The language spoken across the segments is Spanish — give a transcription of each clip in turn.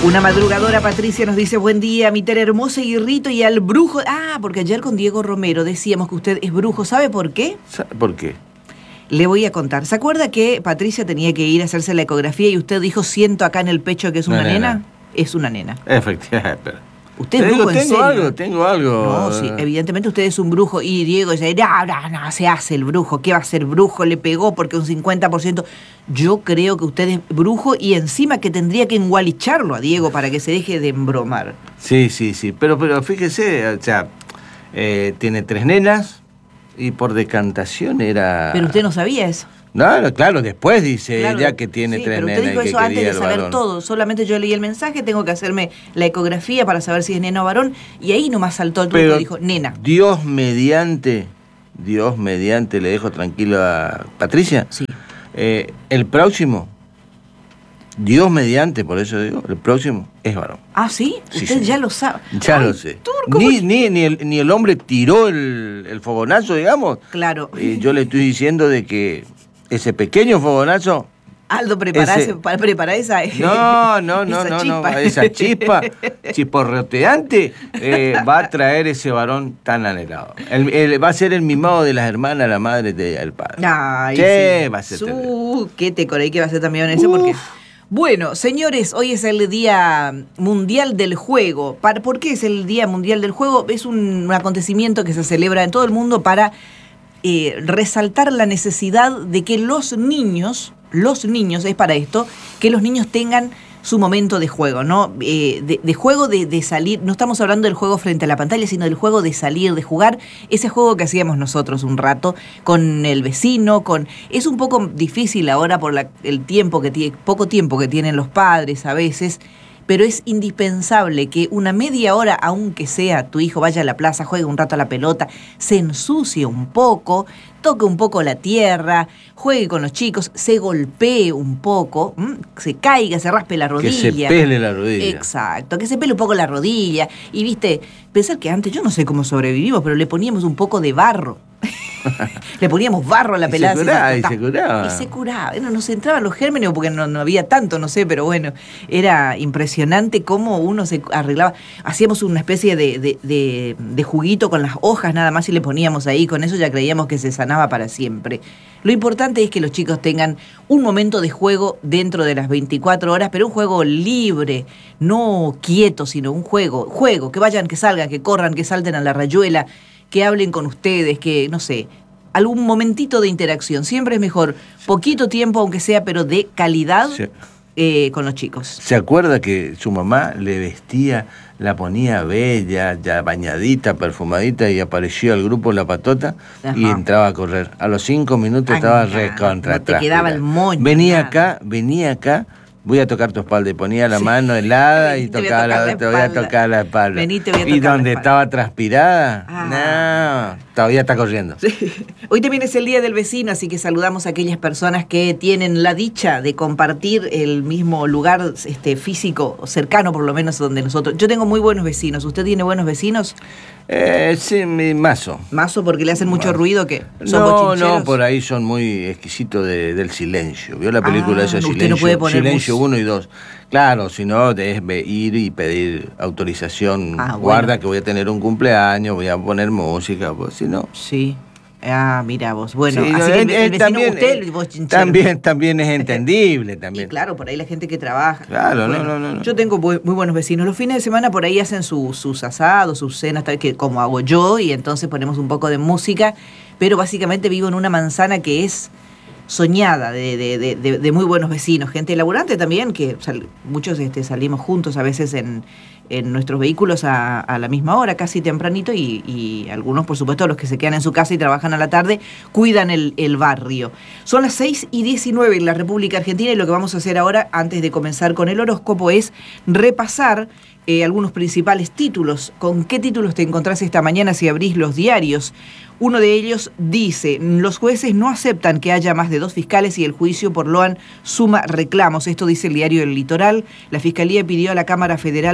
Una madrugadora, Patricia, nos dice: buen día, mi Tere hermosa y Rito, y al brujo. Ah, porque ayer con Diego Romero decíamos que usted es brujo. ¿Sabe por qué? ¿Por qué? Le voy a contar. ¿Se acuerda que Patricia tenía que ir a hacerse la ecografía y usted dijo: siento acá en el pecho que es una nena? Es una nena. Efectivamente, pero... ¿Usted es brujo, en serio? Tengo algo. No, sí, evidentemente usted es un brujo. Y Diego dice: no, se hace el brujo. ¿Qué va a ser brujo? Le pegó porque un 50%. Yo creo que usted es brujo y encima que tendría que engualicharlo a Diego para que se deje de embromar. Sí. Pero fíjese, o sea, tiene 3 nenas y por decantación era... Pero usted no sabía eso. No, claro, después dice Claro, ella que tiene 3 nenas. Pero usted dijo eso antes de saber varón. todo. Solamente yo leí el mensaje, tengo que hacerme la ecografía para saber si es nena o varón. Y ahí nomás saltó el truco y dijo: nena. Dios mediante, le dejo tranquilo a Patricia. Sí. El próximo, Dios mediante, por eso digo, el próximo es varón. ¿Ah, sí? Usted ya lo sabe. Ya lo sé. Ni el hombre tiró el fogonazo, digamos. Claro. Yo le estoy diciendo de que ese pequeño fogonazo... Aldo, para preparar esa esa chispa chisporroteante va a traer ese varón tan anhelado. Va a ser el mimado de las hermanas, la madre del padre. Ay, sí. Va a ser qué te coré que va a ser también ese porque... Bueno, señores, hoy es el Día Mundial del Juego. ¿Por qué es el Día Mundial del Juego? Es un acontecimiento que se celebra en todo el mundo para resaltar la necesidad de que los niños, es para esto, que los niños tengan su momento de juego, ¿no? De juego de salir, no estamos hablando del juego frente a la pantalla, sino del juego de salir, de jugar, ese juego que hacíamos nosotros un rato con el vecino, es un poco difícil ahora por el tiempo poco tiempo que tienen los padres a veces, pero es indispensable que una media hora, aunque sea tu hijo vaya a la plaza, juegue un rato a la pelota, se ensucie un poco, toque un poco la tierra, juegue con los chicos, se golpee un poco, se caiga, se raspe la rodilla. Que se pele la rodilla. Exacto, que se pele un poco la rodilla. Y viste, pensar que antes, yo no sé cómo sobrevivimos, pero le poníamos un poco de barro. Le poníamos barro a la pelada. Y se curaba. Y se curaba. Bueno, nos entraban los gérmenes porque no había tanto, no sé, pero bueno, era impresionante cómo uno se arreglaba. Hacíamos una especie de juguito con las hojas nada más y le poníamos ahí. Con eso ya creíamos que se sanaba para siempre. Lo importante es que los chicos tengan un momento de juego dentro de las 24 horas, pero un juego libre, no quieto, sino un juego, que vayan, que salgan, que corran, que salten a la rayuela, que hablen con ustedes, que, no sé, algún momentito de interacción. Siempre es mejor, poquito tiempo aunque sea, pero de calidad con los chicos. ¿Se acuerda que su mamá le vestía, la ponía bella, ya bañadita, perfumadita, y apareció al grupo La Patota? Ajá. Y entraba a correr? A los 5 minutos estaba recontra atrás. No te quedaba el moño. Venía acá, voy a tocar tu espalda, y ponía la mano helada y te voy a tocar la espalda. Y donde estaba transpirada, no, todavía está corriendo. Sí. Hoy también es el Día del Vecino, así que saludamos a aquellas personas que tienen la dicha de compartir el mismo lugar físico, cercano por lo menos donde nosotros. Yo tengo muy buenos vecinos. ¿Usted tiene buenos vecinos? Sí, mazo. ¿Mazo porque le hacen mucho ruido? ¿Qué? No, por ahí son muy exquisitos del silencio. ¿Vio la película esa Silencio? No puede poner Silencio 1 y 2. Claro, si no, es ir y pedir autorización. Guarda que voy a tener un cumpleaños, voy a poner música, pues si no. Sí. Mira vos. Bueno, sí, así que el vecino, también, usted y vos chinchero. También es entendible. También. Y claro, por ahí la gente que trabaja. Claro, bueno, no. Yo tengo muy buenos vecinos. Los fines de semana por ahí hacen sus asados, sus cenas, tal que como hago yo, y entonces ponemos un poco de música, pero básicamente vivo en una manzana que es soñada de muy buenos vecinos, gente laburante también, que muchos salimos juntos a veces en nuestros vehículos a la misma hora, casi tempranito, y algunos, por supuesto, los que se quedan en su casa y trabajan a la tarde, cuidan el barrio. Son las 6:19 en la República Argentina, y lo que vamos a hacer ahora, antes de comenzar con el horóscopo, es repasar algunos principales títulos. ¿Con qué títulos te encontrás esta mañana si abrís los diarios? Uno de ellos dice: los jueces no aceptan que haya más de 2 fiscales y el juicio por Loan suma reclamos. Esto dice el diario El Litoral. La Fiscalía pidió a la Cámara Federal de Casación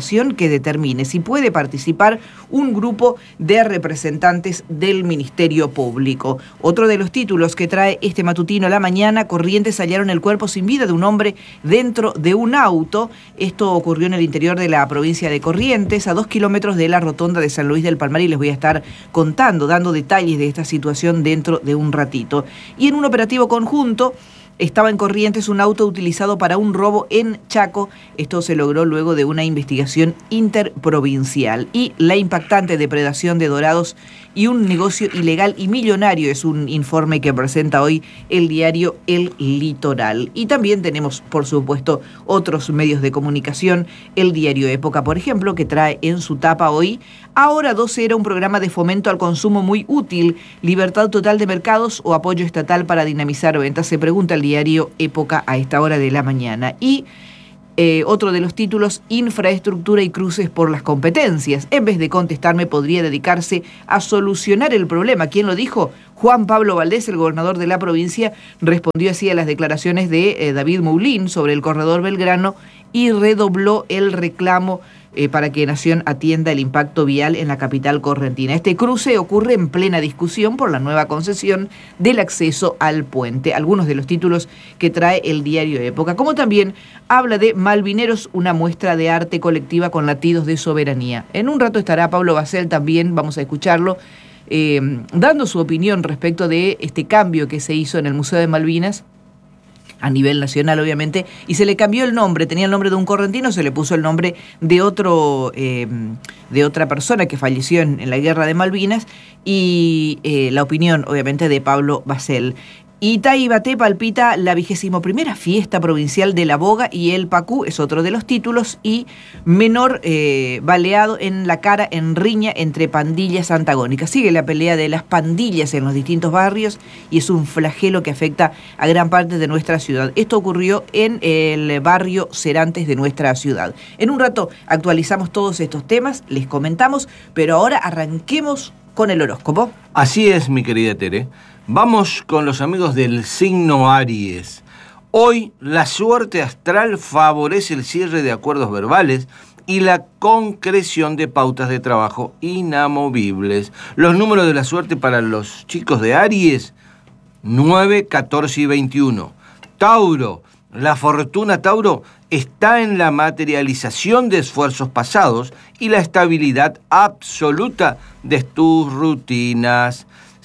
conversación que determine si puede participar un grupo de representantes del Ministerio Público. Otro de los títulos que trae este matutino a la mañana: Corrientes hallaron el cuerpo sin vida de un hombre dentro de un auto. Esto ocurrió en el interior de la provincia de Corrientes, a 2 kilómetros de la rotonda de San Luis del Palmar, y les voy a estar contando, dando detalles de esta situación dentro de un ratito. Y en un operativo conjunto estaba en Corrientes un auto utilizado para un robo en Chaco. Esto se logró luego de una investigación interprovincial. Y la impactante depredación de dorados y un negocio ilegal y millonario es un informe que presenta hoy el diario El Litoral. Y también tenemos, por supuesto, otros medios de comunicación. El diario Época, por ejemplo, que trae en su tapa hoy: Ahora 12 era un programa de fomento al consumo muy útil, libertad total de mercados o apoyo estatal para dinamizar ventas, se pregunta el diario Época a esta hora de la mañana. Y otro de los títulos: infraestructura y cruces por las competencias. En vez de contestarme, podría dedicarse a solucionar el problema. ¿Quién lo dijo? Juan Pablo Valdés, el gobernador de la provincia, respondió así a las declaraciones de David Moulin sobre el corredor Belgrano y redobló el reclamo para que Nación atienda el impacto vial en la capital correntina. Este cruce ocurre en plena discusión por la nueva concesión del acceso al puente. Algunos de los títulos que trae el diario Época, como también habla de Malvineros, una muestra de arte colectiva con latidos de soberanía. En un rato estará Pablo Basel también, vamos a escucharlo, dando su opinión respecto de este cambio que se hizo en el Museo de Malvinas, a nivel nacional, obviamente, y se le cambió el nombre. Tenía el nombre de un correntino, se le puso el nombre de otra persona que falleció en la guerra de Malvinas, y la opinión, obviamente, de Pablo Basel. Itaibaté palpita la 21ª fiesta provincial de la boga y el pacú, es otro de los títulos. Y menor baleado en la cara en riña entre pandillas antagónicas. Sigue la pelea de las pandillas en los distintos barrios y es un flagelo que afecta a gran parte de nuestra ciudad. Esto ocurrió en el barrio Serantes de nuestra ciudad. En un rato actualizamos todos estos temas, les comentamos, pero ahora arranquemos con el horóscopo. Así es, mi querida Tere. Vamos con los amigos del signo Aries. Hoy la suerte astral favorece el cierre de acuerdos verbales y la concreción de pautas de trabajo inamovibles. Los números de la suerte para los chicos de Aries: 9, 14 y 21. Tauro. La fortuna, Tauro, está en la materialización de esfuerzos pasados y la estabilidad absoluta de tus rutinas.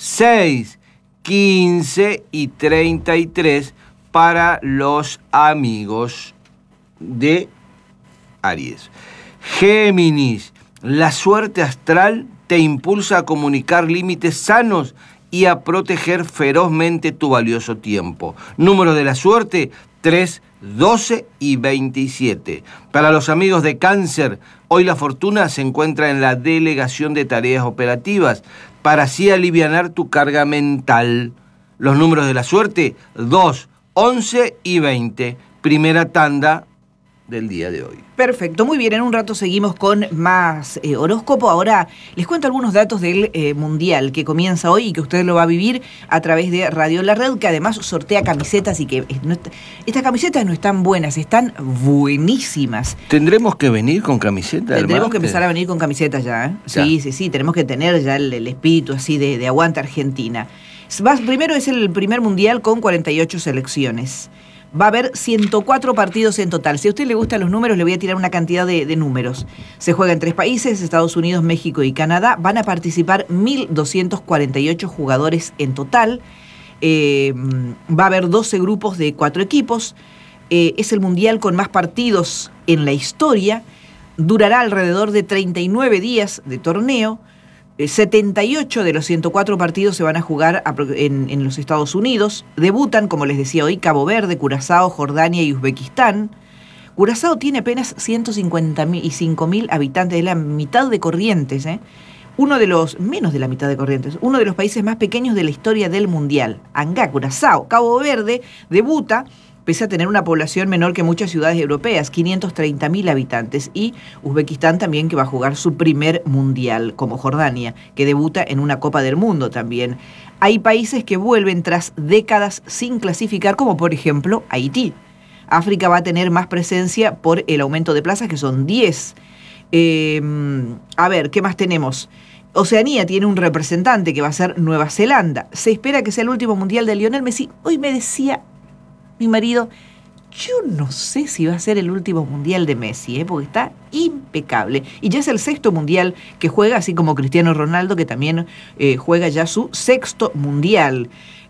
6, 15 y 33 para los amigos de Aries. Géminis, la suerte astral te impulsa a comunicar límites sanos y a proteger ferozmente tu valioso tiempo. Número de la suerte: 3, 12 y 27. Para los amigos de Cáncer, hoy la fortuna se encuentra en la delegación de tareas operativas para así alivianar tu carga mental. Los números de la suerte: 2, 11 y 20. Primera tanda del día de hoy. Perfecto, muy bien, en un rato seguimos con más horóscopo. Ahora les cuento algunos datos del Mundial que comienza hoy y que usted lo va a vivir a través de Radio La Red, que además sortea camisetas y que estas camisetas no están buenas, están buenísimas. ¿Tendremos que venir con camisetas? Tendremos que empezar a venir con camisetas ya, ¿eh? Ya. Sí, tenemos que tener ya el espíritu así de aguante Argentina. Primero es el primer Mundial con 48 selecciones. Va a haber 104 partidos en total. Si a usted le gustan los números, le voy a tirar una cantidad de números. Se juega en 3 países, Estados Unidos, México y Canadá. Van a participar 1.248 jugadores en total. Va a haber 12 grupos de 4 equipos. Es el mundial con más partidos en la historia. Durará alrededor de 39 días de torneo. 78 de los 104 partidos se van a jugar en los Estados Unidos. Debutan, como les decía hoy, Cabo Verde, Curazao, Jordania y Uzbekistán. Curazao tiene apenas 155.000 habitantes, es la mitad de Corrientes, menos de la mitad de Corrientes, uno de los países más pequeños de la historia del Mundial. Angá, Curazao. Cabo Verde debuta, pese a tener una población menor que muchas ciudades europeas, 530.000 habitantes. Y Uzbekistán también, que va a jugar su primer mundial, como Jordania, que debuta en una Copa del Mundo también. Hay países que vuelven tras décadas sin clasificar, como por ejemplo Haití. África va a tener más presencia por el aumento de plazas, que son 10. A ver, ¿qué más tenemos? Oceanía tiene un representante que va a ser Nueva Zelanda. Se espera que sea el último mundial de Lionel Messi. Hoy me decía mi marido, yo no sé si va a ser el último mundial de Messi, porque está impecable. Y ya es el 6º mundial que juega, así como Cristiano Ronaldo, que también juega ya su 6º mundial.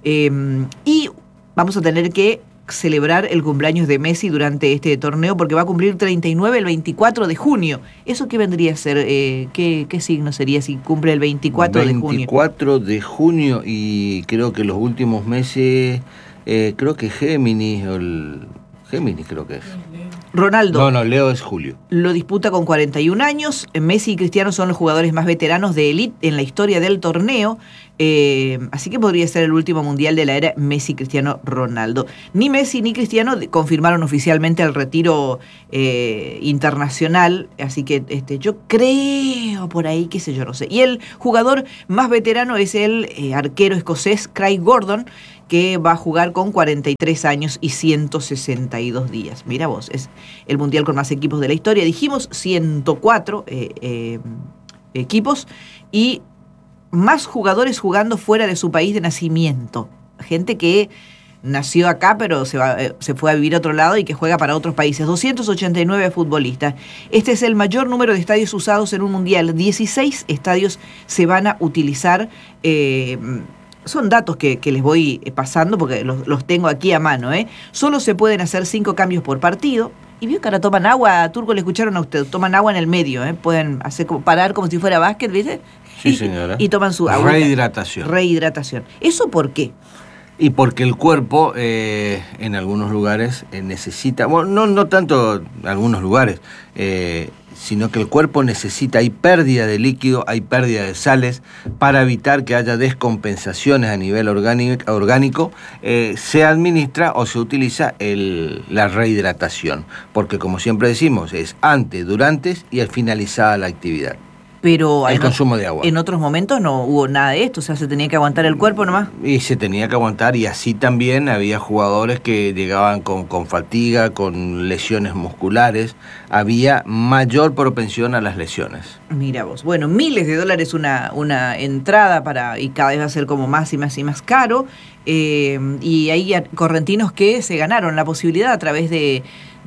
Y vamos a tener que celebrar el cumpleaños de Messi durante este torneo porque va a cumplir 39 el 24 de junio. ¿Eso qué vendría a ser? ¿Qué signo sería si cumple el 24 de junio? 24 de junio y creo que los últimos meses, creo que Géminis, Géminis creo que es. Ronaldo. No, Leo es julio. Lo disputa con 41 años. Messi y Cristiano son los jugadores más veteranos de élite en la historia del torneo. Así que podría ser el último mundial de la era Messi-Cristiano Ronaldo. Ni Messi ni Cristiano confirmaron oficialmente el retiro internacional. Así que yo creo por ahí, qué sé yo, no sé. Y el jugador más veterano es el arquero escocés Craig Gordon, que va a jugar con 43 años y 162 días. Mira vos, es el mundial con más equipos de la historia. Dijimos 104 equipos y más jugadores jugando fuera de su país de nacimiento. Gente que nació acá pero se fue a vivir a otro lado y que juega para otros países. 289 futbolistas. Este es el mayor número de estadios usados en un mundial. 16 estadios se van a utilizar. Son datos que les voy pasando porque los tengo aquí a mano. Solo se pueden hacer 5 cambios por partido. Y vio que ahora toman agua, Turco, le escucharon a usted, toman agua en el medio, pueden parar como si fuera básquet, ¿viste? Sí, señora. Y toman su agua. Rehidratación. ¿Eso por qué? Y porque el cuerpo en algunos lugares necesita, bueno, no tanto en algunos lugares, sino que el cuerpo necesita, hay pérdida de líquido, hay pérdida de sales, para evitar que haya descompensaciones a nivel orgánico, se administra o se utiliza la rehidratación, porque como siempre decimos, es antes, durante y al finalizada la actividad. Pero el consumo de agua. En otros momentos no hubo nada de esto, o sea, se tenía que aguantar el cuerpo nomás. Y se tenía que aguantar, y así también había jugadores que llegaban con fatiga, con lesiones musculares, había mayor propensión a las lesiones. Mira vos, bueno, miles de dólares una entrada y cada vez va a ser como más y más y más caro, y hay correntinos que se ganaron la posibilidad a través de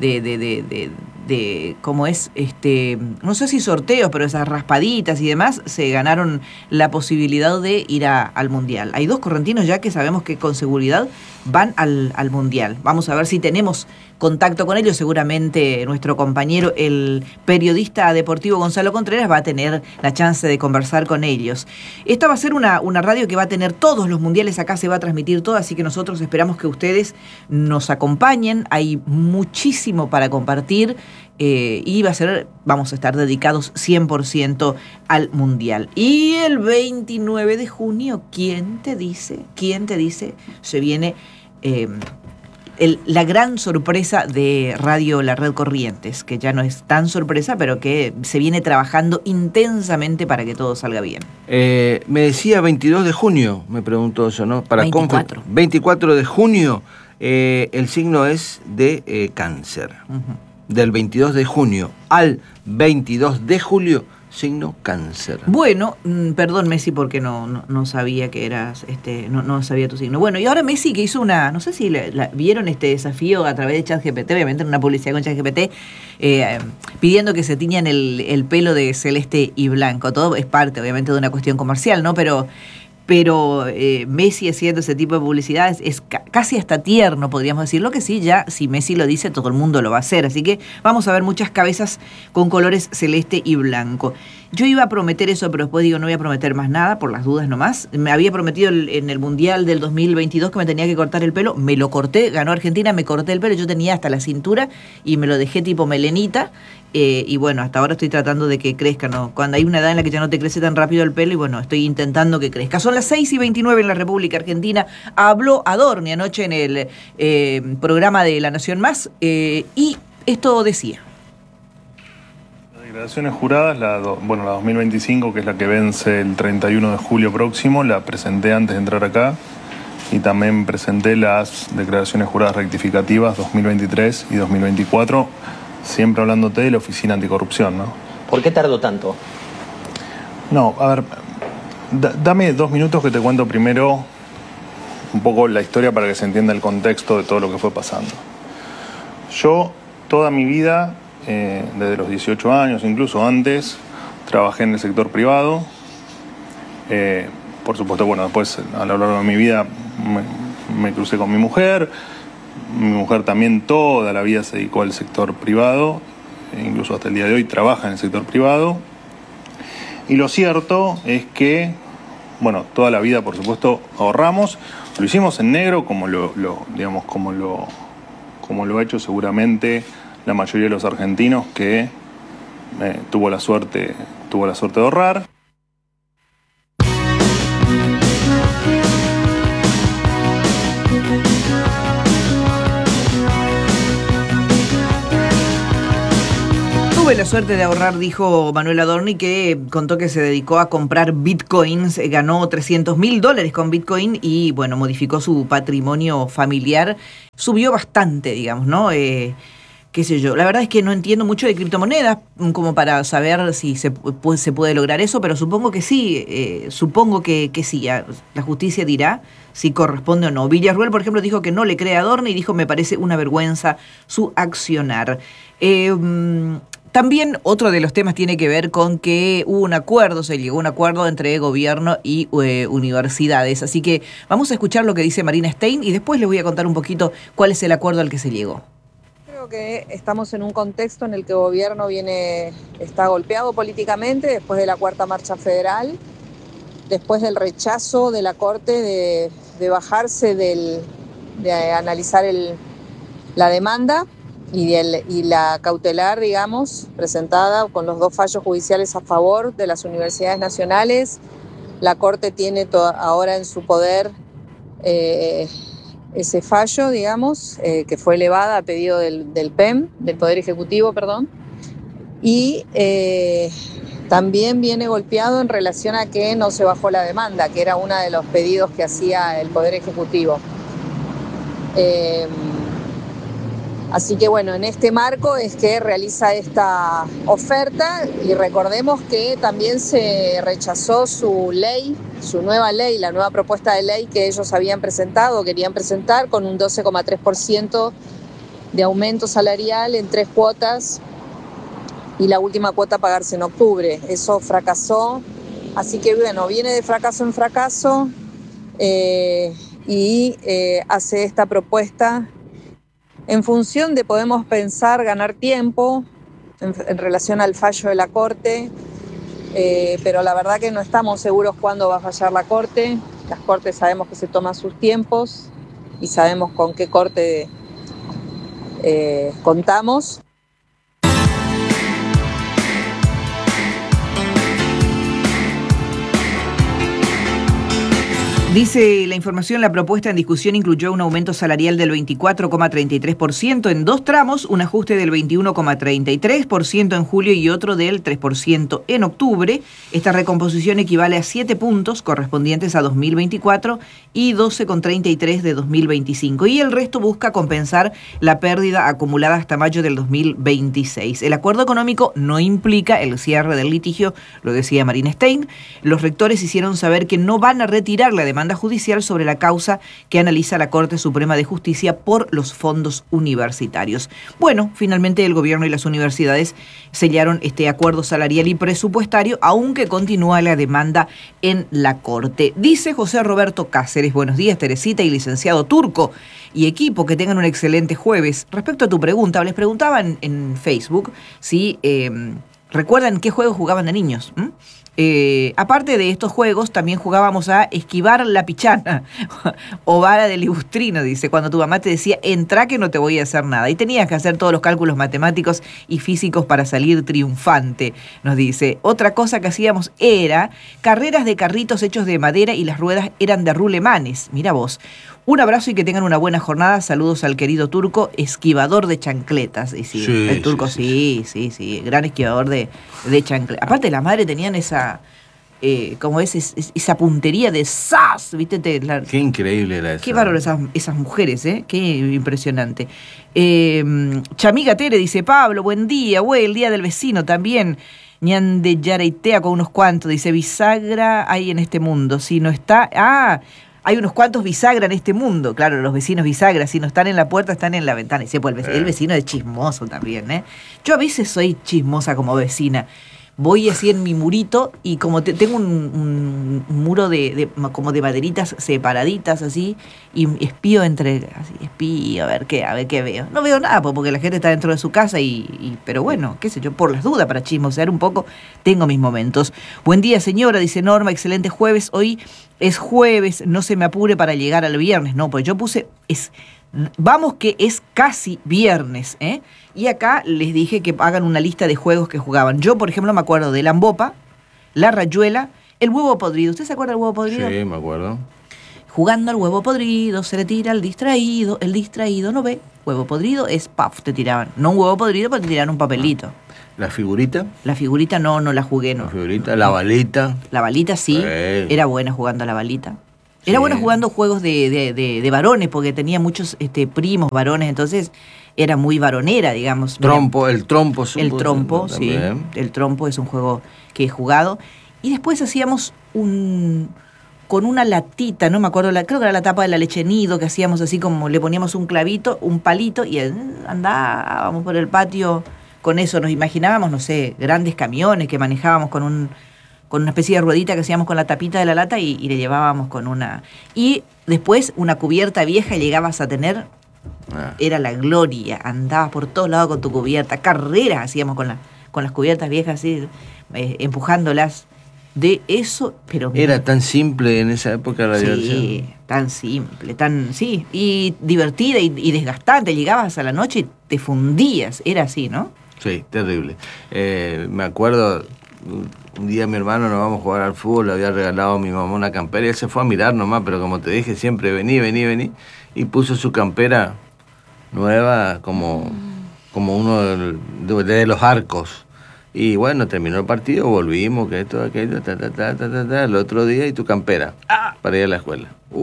cómo es, no sé si sorteos, pero esas raspaditas y demás, se ganaron la posibilidad de ir al Mundial. Hay 2 correntinos ya que sabemos que con seguridad van al Mundial. Vamos a ver si tenemos contacto con ellos. Seguramente nuestro compañero, el periodista deportivo Gonzalo Contreras, va a tener la chance de conversar con ellos. Esta va a ser una radio que va a tener todos los mundiales, acá se va a transmitir todo, así que nosotros esperamos que ustedes nos acompañen. Hay muchísimo para compartir. Y vamos a estar dedicados 100% al Mundial. Y el 29 de junio, ¿quién te dice? Se viene la gran sorpresa de Radio La Red Corrientes, que ya no es tan sorpresa, pero que se viene trabajando intensamente para que todo salga bien. Me decía 22 de junio, me preguntó eso, ¿no? 24. 24 de junio, el signo es de cáncer. Uh-huh. Del 22 de junio al 22 de julio, signo cáncer. Bueno, perdón Messi porque no sabía que eras, no sabía tu signo. Bueno, y ahora Messi que hizo no sé si vieron este desafío a través de ChatGPT, obviamente en una publicidad con ChatGPT, pidiendo que se tiñan el pelo de celeste y blanco. Todo es parte, obviamente, de una cuestión comercial, ¿no? Pero Messi haciendo ese tipo de publicidad es casi hasta tierno, podríamos decirlo, que sí, ya si Messi lo dice, todo el mundo lo va a hacer. Así que vamos a ver muchas cabezas con colores celeste y blanco. Yo iba a prometer eso, pero después digo, no voy a prometer más nada, por las dudas nomás. Me había prometido en el Mundial del 2022 que me tenía que cortar el pelo, me lo corté, ganó Argentina, me corté el pelo, yo tenía hasta la cintura y me lo dejé tipo melenita. Y bueno, hasta ahora estoy tratando de que crezca, ¿no? Cuando hay una edad en la que ya no te crece tan rápido el pelo, y bueno, estoy intentando que crezca. Son las 6:29 en la República Argentina. Habló Adorni anoche en el programa de La Nación Más, y esto decía. Las declaraciones juradas, la 2025, que es la que vence el 31 de julio próximo, la presenté antes de entrar acá, y también presenté las declaraciones juradas rectificativas 2023 y 2024, siempre hablándote de la Oficina Anticorrupción, ¿no? ¿Por qué tardó tanto? No, a ver, dame 2 minutos que te cuento primero un poco la historia para que se entienda el contexto de todo lo que fue pasando. Yo, toda mi vida, desde los 18 años, incluso antes, trabajé en el sector privado. Por supuesto, bueno, después a lo largo de mi vida me crucé con mi mujer. Mi mujer también toda la vida se dedicó al sector privado, incluso hasta el día de hoy trabaja en el sector privado. Y lo cierto es que, bueno, toda la vida, por supuesto, ahorramos. Lo hicimos en negro, como lo ha hecho seguramente la mayoría de los argentinos que tuvo la suerte de ahorrar. Tuve la suerte de ahorrar, dijo Manuel Adorni, que contó que se dedicó a comprar bitcoins, ganó $300.000 con bitcoin y, bueno, modificó su patrimonio familiar. Subió bastante, digamos, ¿no? Qué sé yo. La verdad es que no entiendo mucho de criptomonedas como para saber si se puede lograr eso, pero supongo que sí, supongo que sí. La justicia dirá si corresponde o no. Villarruel, por ejemplo, dijo que no le cree a Adorni y dijo, me parece una vergüenza su accionar. También otro de los temas tiene que ver con que se llegó a un acuerdo entre gobierno y universidades. Así que vamos a escuchar lo que dice Marina Stein y después les voy a contar un poquito cuál es el acuerdo al que se llegó. Creo que estamos en un contexto en el que el gobierno está golpeado políticamente después de la cuarta marcha federal, después del rechazo de la Corte de bajarse de analizar la demanda y la cautelar, digamos, presentada con los 2 fallos judiciales a favor de las universidades nacionales. La Corte tiene ahora en su poder ese fallo, digamos, que fue elevada a pedido del PEM, del Poder Ejecutivo, perdón. Y también viene golpeado en relación a que no se bajó la demanda, que era uno de los pedidos que hacía el Poder Ejecutivo. Así que bueno, en este marco es que realiza esta oferta y recordemos que también se rechazó su nueva ley, la nueva propuesta de ley que ellos querían presentar con un 12,3% de aumento salarial en 3 cuotas y la última cuota pagarse en octubre. Eso fracasó, así que bueno, viene de fracaso en fracaso y hace esta propuesta en función de, podemos pensar, ganar tiempo en relación al fallo de la Corte, pero la verdad que no estamos seguros cuándo va a fallar la Corte. Las Cortes sabemos que se toman sus tiempos y sabemos con qué Corte contamos. Dice la información, la propuesta en discusión incluyó un aumento salarial del 24,33% en 2 tramos, un ajuste del 21,33% en julio y otro del 3% en octubre. Esta recomposición equivale a 7 puntos correspondientes a 2024 y 12,33 de 2025. Y el resto busca compensar la pérdida acumulada hasta mayo del 2026. El acuerdo económico no implica el cierre del litigio, lo decía Marina Stein. Los rectores hicieron saber que no van a retirar la demanda judicial sobre la causa que analiza la Corte Suprema de Justicia por los fondos universitarios. Bueno, finalmente el gobierno y las universidades sellaron este acuerdo salarial y presupuestario, aunque continúa la demanda en la Corte. Dice José Roberto Cáceres, buenos días Teresita y licenciado Turco y equipo, que tengan un excelente jueves. Respecto a tu pregunta, les preguntaban en Facebook si recuerdan qué juegos jugaban de niños. Aparte de estos juegos, también jugábamos a esquivar la pichana o vara de libustrino, dice, cuando tu mamá te decía, entra que no te voy a hacer nada. Y tenías que hacer todos los cálculos matemáticos y físicos para salir triunfante, nos dice. Otra cosa que hacíamos era carreras de carritos hechos de madera y las ruedas eran de rulemanes. Mira vos. Un abrazo y que tengan una buena jornada. Saludos al querido Turco, esquivador de chancletas. Y sí, el Turco sí, gran esquivador de chancletas. Aparte, las madres tenían esa puntería de ¡zas! ¿Viste? Qué increíble era eso. Qué bárbaro esas mujeres, ¿eh? Qué impresionante. Chamiga Tere dice, Pablo, buen día, el día del vecino también. Ñande Yaraitea con unos cuantos. Dice, bisagra hay en este mundo. Si no está... hay unos cuantos bisagra en este mundo. Claro, los vecinos bisagra. Si no están en la puerta, están en la ventana. Y dice, pues el vecino es chismoso también, ¿eh? Yo a veces soy chismosa como vecina. Voy así en mi murito y como tengo un muro como de maderitas separaditas así y espío espío a ver qué veo. No veo nada porque la gente está dentro de su casa pero bueno, qué sé yo, por las dudas, para chismosear un poco, tengo mis momentos. Buen día, señora, dice Norma, excelente jueves. Hoy es jueves, no se me apure para llegar al viernes. No, pues yo puse... Vamos que es casi viernes, ¿eh? Y acá les dije que hagan una lista de juegos que jugaban. Yo, por ejemplo, me acuerdo de la ambopa, la rayuela, el huevo podrido. ¿Usted se acuerda del huevo podrido? Sí, me acuerdo. Jugando al huevo podrido, se le tira al distraído, el distraído no ve. Huevo podrido es paf, te tiraban. No un huevo podrido, pero te tiraban un papelito. ¿La figurita? La figurita no la jugué, no. La figurita, la balita. La balita sí, era buena jugando a la balita. Era bueno jugando juegos de varones, porque tenía muchos primos varones, entonces era muy varonera, digamos. El trompo. El trompo, sí. El trompo es un juego que he jugado. Y después hacíamos con una latita, no me acuerdo, creo que era la tapa de la leche nido, que hacíamos así como le poníamos un clavito, un palito, y andábamos por el patio con eso. Nos imaginábamos, no sé, grandes camiones que manejábamos con una especie de ruedita que hacíamos con la tapita de la lata y le llevábamos con una... Y después una cubierta vieja llegabas a tener, era la gloria, andabas por todos lados con tu cubierta, carreras hacíamos con las cubiertas viejas así, empujándolas. De eso, pero... Era tan simple en esa época la diversión. Sí, tan simple, y divertida y desgastante. Llegabas a la noche y te fundías, era así, ¿no? Sí, terrible. Me acuerdo... Un día mi hermano nos vamos a jugar al fútbol, le había regalado a mi mamá una campera y él se fue a mirar nomás, pero como te dije siempre, vení, y puso su campera nueva como uno de los arcos. Y bueno, terminó el partido, volvimos, que esto, aquello, el otro día y tu campera para ir a la escuela.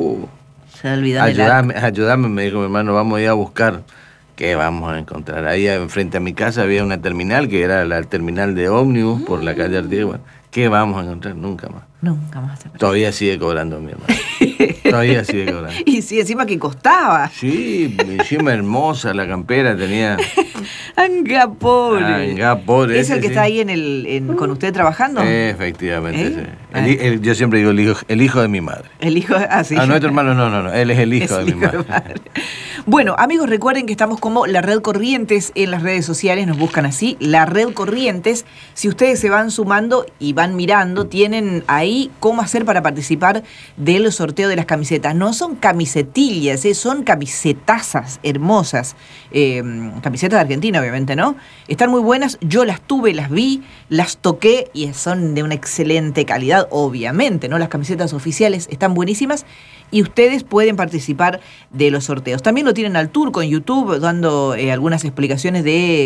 Se olvidaron. Ayúdame, me dijo mi hermano, vamos a ir a buscar. ¿Qué vamos a encontrar? Ahí enfrente a mi casa había una terminal, que era la terminal de ómnibus por la calle Artigas. ¿Qué vamos a encontrar? Nunca más. Nunca más. Todavía sigue cobrando mi hermano. Todavía sigue cobrando. Y sí, encima que costaba. Sí, encima hermosa la campera tenía. Anga pobre. ¿Es el que está ahí con usted trabajando? Efectivamente, sí. Yo siempre digo el hijo de mi madre. El hijo, sí. Nuestro hermano no, él es el hijo de mi madre. Bueno, amigos, recuerden que estamos como La Red Corrientes en las redes sociales, nos buscan así, La Red Corrientes. Si ustedes se van sumando y van mirando, tienen ahí cómo hacer para participar del sorteo de las camisetas. No son camisetillas, son camisetazas hermosas. Camisetas de Argentina, obviamente, ¿no? Están muy buenas, yo las tuve, las vi, las toqué y son de una excelente calidad, obviamente, ¿no? Las camisetas oficiales están buenísimas y ustedes pueden participar de los sorteos. También lo tienen al turco en YouTube, dando algunas explicaciones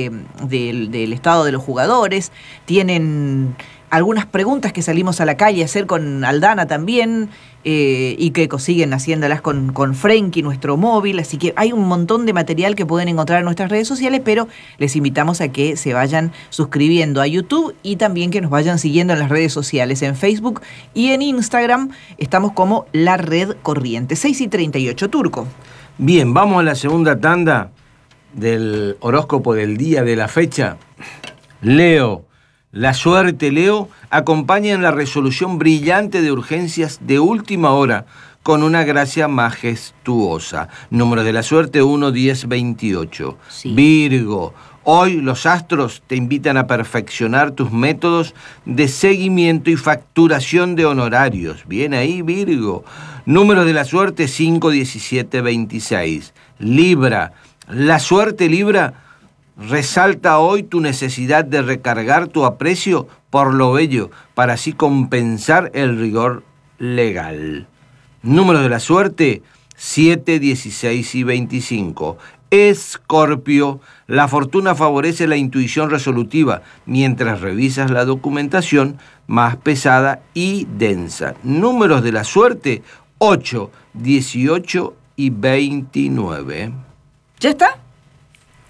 del estado de los jugadores. Tienen algunas preguntas que salimos a la calle a hacer con Aldana también, y que siguen haciéndolas con Frenkie, nuestro móvil. Así que hay un montón de material que pueden encontrar en nuestras redes sociales, pero les invitamos a que se vayan suscribiendo a YouTube y también que nos vayan siguiendo en las redes sociales, en Facebook y en Instagram. Estamos como La Red Corriente. 6:38, Turco. Bien, vamos a la segunda tanda del horóscopo del día de la fecha. Leo. La suerte, Leo, acompaña en la resolución brillante de urgencias de última hora con una gracia majestuosa. Número de la suerte 1, 10, 28. Sí. Virgo, hoy los astros te invitan a perfeccionar tus métodos de seguimiento y facturación de honorarios. Bien ahí, Virgo. Número de la suerte 5, 17, 26. Libra, la suerte, Libra, resalta hoy tu necesidad de recargar tu aprecio por lo bello para así compensar el rigor legal. Número de la suerte 7, 16 y 25. Escorpio, la fortuna favorece la intuición resolutiva mientras revisas la documentación más pesada y densa. Números de la suerte 8, 18 y 29. ¿Ya está?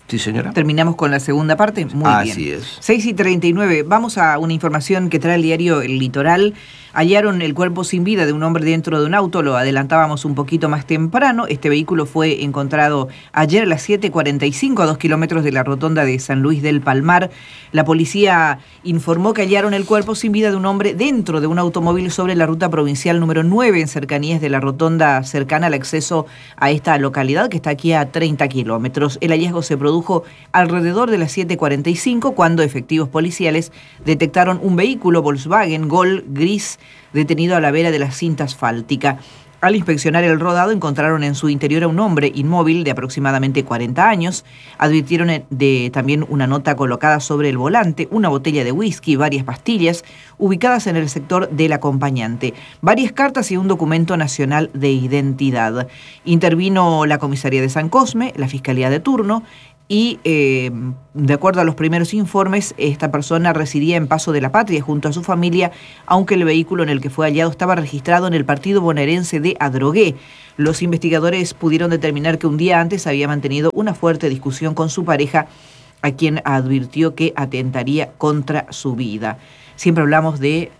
Sí, señora. Terminamos con la segunda parte. Muy bien. Así es. 6:39. Vamos a una información que trae el diario El Litoral. Hallaron el cuerpo sin vida de un hombre dentro de un auto. Lo adelantábamos un poquito más temprano. Este vehículo fue encontrado ayer a las 7:45 a 2 kilómetros de la rotonda de San Luis del Palmar. La policía informó que hallaron el cuerpo sin vida de un hombre dentro de un automóvil sobre la ruta provincial número 9 en cercanías de la rotonda cercana al acceso a esta localidad que está aquí a 30 kilómetros. El hallazgo se produjo alrededor de las 7:45 cuando efectivos policiales detectaron un vehículo Volkswagen Gol gris detenido a la vera de la cinta asfáltica. Al inspeccionar el rodado encontraron en su interior a un hombre inmóvil de aproximadamente 40 años. Advirtieron de también una nota colocada sobre el volante, una botella de whisky, varias pastillas ubicadas en el sector del acompañante, varias cartas y un documento nacional de identidad. Intervino la comisaría de San Cosme, la fiscalía de turno, y de acuerdo a los primeros informes, esta persona residía en Paso de la Patria junto a su familia, aunque el vehículo en el que fue hallado estaba registrado en el partido bonaerense de Adrogué. Los investigadores pudieron determinar que un día antes había mantenido una fuerte discusión con su pareja, a quien advirtió que atentaría contra su vida. Siempre hablamos de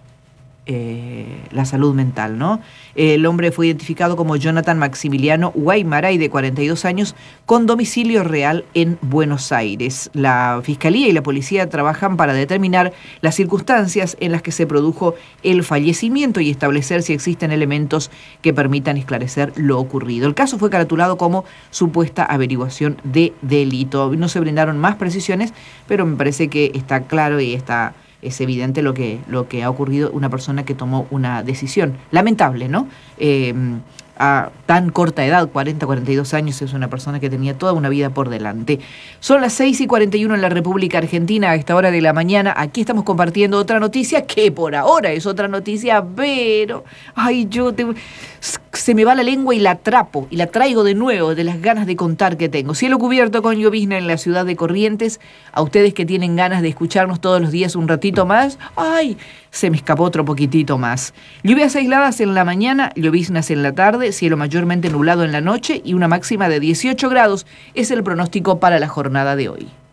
la salud mental, ¿no? El hombre fue identificado como Jonathan Maximiliano Guaymaray, de 42 años, con domicilio real en Buenos Aires. La Fiscalía y la Policía trabajan para determinar las circunstancias en las que se produjo el fallecimiento y establecer si existen elementos que permitan esclarecer lo ocurrido. El caso fue caratulado como supuesta averiguación de delito. No se brindaron más precisiones, pero me parece que está claro y es evidente lo que ha ocurrido, una persona que tomó una decisión lamentable, ¿no? A tan corta edad, 40, 42 años, es una persona que tenía toda una vida por delante. Son las 6:41 en la República Argentina, a esta hora de la mañana. Aquí estamos compartiendo otra noticia, que por ahora es otra noticia, pero se me va la lengua y la atrapo, y la traigo de nuevo de las ganas de contar que tengo. Cielo cubierto con llovizna en la ciudad de Corrientes. A ustedes que tienen ganas de escucharnos todos los días un ratito más, se me escapó otro poquitito más. Lluvias aisladas en la mañana, lloviznas en la tarde, cielo mayormente nublado en la noche y una máxima de 18 grados es el pronóstico para la jornada de hoy.